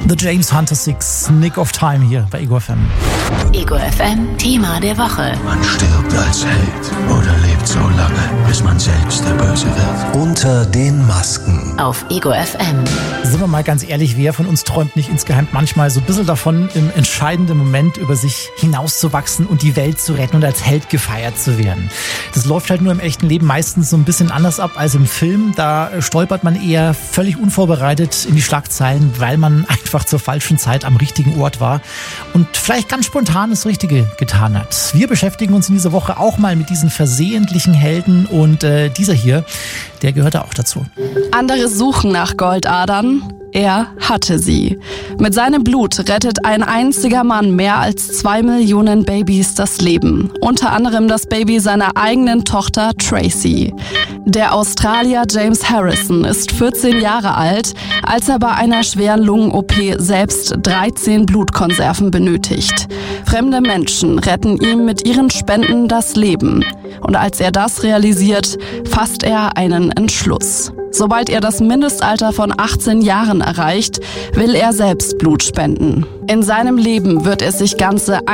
The James Hunter 6, Nick of Time hier bei Ego FM. Ego FM, Thema der Woche. Man stirbt als Held oder lebt so lange, bis man selbst der Böse wird. Unter den Masken. Auf Ego FM. Sind wir mal ganz ehrlich, wer von uns träumt nicht insgeheim manchmal so ein bisschen davon, im entscheidenden Moment über sich hinauszuwachsen und die Welt zu retten und als Held gefeiert zu werden. Das läuft halt nur im echten Leben meistens so ein bisschen anders ab als im Film. Da stolpert man eher völlig unvorbereitet in die Schlagzeilen, weil man einfach zur falschen Zeit am richtigen Ort war und vielleicht ganz spontan das Richtige getan hat. Wir beschäftigen uns in dieser Woche auch mal mit diesen versehentlichen Helden und dieser hier, der gehört da auch dazu. Andere suchen nach Goldadern. Er hatte sie. Mit seinem Blut rettet ein einziger Mann mehr als 2 Millionen Babys das Leben. Unter anderem das Baby seiner eigenen Tochter Tracy. Der Australier James Harrison ist 14 Jahre alt, als er bei einer schweren Lungen-OP selbst 13 Blutkonserven benötigt. Fremde Menschen retten ihm mit ihren Spenden das Leben. Und als er das realisiert, fasst er einen Entschluss. Sobald er das Mindestalter von 18 Jahren erreicht, will er selbst Blut spenden. In seinem Leben wird er sich ganze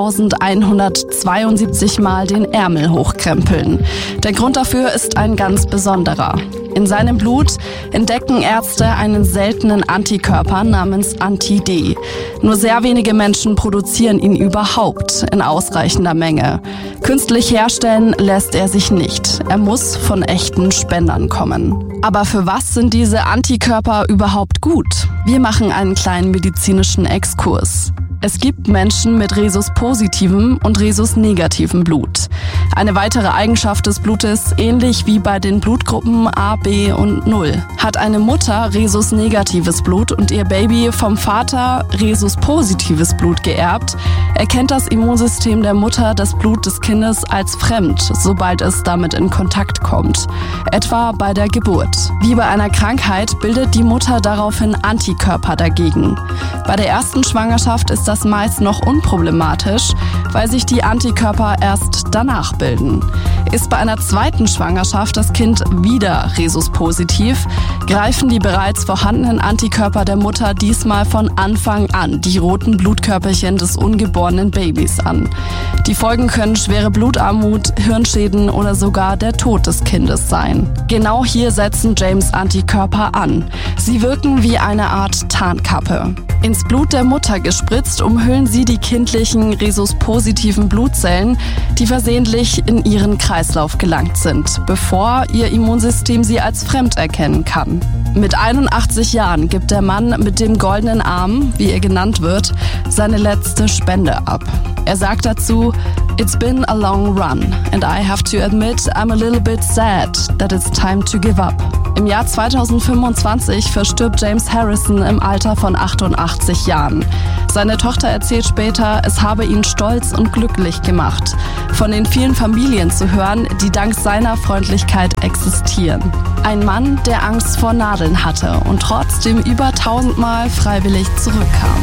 1172 Mal den Ärmel hochkrempeln. Der Grund dafür ist ein ganz besonderer. In seinem Blut entdecken Ärzte einen seltenen Antikörper namens Anti-D. Nur sehr wenige Menschen produzieren ihn überhaupt in ausreichender Menge. Künstlich herstellen lässt er sich nicht. Er muss von echten Spendern kommen. Aber für was sind diese Antikörper überhaupt gut? Wir machen einen kleinen medizinischen Exkurs. Es gibt Menschen mit Rhesus-positivem und Rhesus-negativem Blut. Eine weitere Eigenschaft des Blutes, ähnlich wie bei den Blutgruppen A, B und 0. Hat eine Mutter Rhesus-negatives Blut und ihr Baby vom Vater Rhesus-positives Blut geerbt, erkennt das Immunsystem der Mutter das Blut des Kindes als fremd, sobald es damit in Kontakt kommt. Etwa bei der Geburt. Wie bei einer Krankheit bildet die Mutter daraufhin Antikörper dagegen. Bei der ersten Schwangerschaft ist das meist noch unproblematisch, weil sich die Antikörper erst danach bilden. Ist bei einer zweiten Schwangerschaft das Kind wieder Rhesus-positiv, greifen die bereits vorhandenen Antikörper der Mutter diesmal von Anfang an die roten Blutkörperchen des ungeborenen Babys an. Die Folgen können schwere Blutarmut, Hirnschäden oder sogar der Tod des Kindes sein. Genau hier setzen James' Antikörper an. Sie wirken wie eine Art Tarnkappe. Ins Blut der Mutter gespritzt, umhüllen sie die kindlichen Rhesus-positiven Blutzellen, die versehentlich in ihren Kreislauf gelangt sind, bevor ihr Immunsystem sie als fremd erkennen kann. Mit 81 Jahren gibt der Mann mit dem goldenen Arm, wie er genannt wird, seine letzte Spende ab. Er sagt dazu: "It's been a long run and I have to admit I'm a little bit sad that it's time to give up." Im Jahr 2025 verstirbt James Harrison im Alter von 88 Jahren. Seine Tochter erzählt später, es habe ihn stolz und glücklich gemacht, von den vielen Familien zu hören, die dank seiner Freundlichkeit existieren. Ein Mann, der Angst vor Nadeln hatte und trotzdem über 1000 Mal freiwillig zurückkam.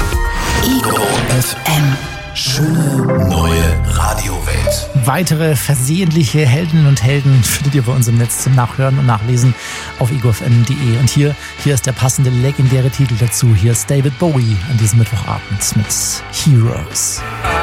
Ego FM. Schöne neue Radiowelt. Weitere versehentliche Heldinnen und Helden findet ihr bei uns im Netz zum Nachhören und Nachlesen auf egofm.de. Und hier ist der passende legendäre Titel dazu. Hier ist David Bowie an diesem Mittwochabend mit Heroes.